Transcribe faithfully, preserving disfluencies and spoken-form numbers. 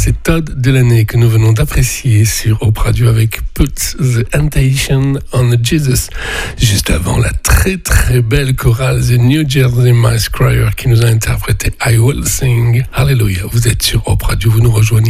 c'est Todd Dulaney que nous venons d'apprécier sur Hope Radio avec Put the Temptation on Jesus. Juste avant, la très très belle chorale The New Jersey Mass Choir qui nous a interprété I Will Sing. Alléluia, vous êtes sur Hope Radio, vous nous rejoignez